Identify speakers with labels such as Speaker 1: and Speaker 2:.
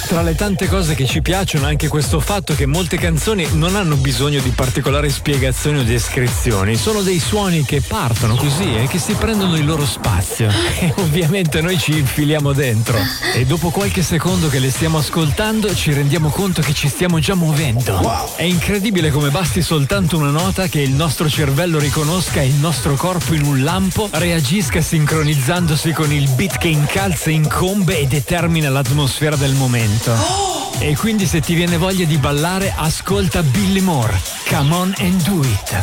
Speaker 1: Tra le tante cose che ci piacciono anche questo fatto che molte canzoni non hanno bisogno di particolari spiegazioni o descrizioni, sono dei suoni che partono così e che si prendono il loro spazio e ovviamente noi ci infiliamo dentro e dopo qualche secondo che le stiamo ascoltando ci rendiamo conto che ci stiamo già muovendo. È incredibile come basti soltanto una nota che il nostro cervello riconosca il nostro corpo in un lampo, reagisca sincronizzandosi con il beat che incalza, incombe e determina l'atmosfera del momento. E quindi se ti viene voglia di ballare, ascolta Billy Moore. Come on and do it.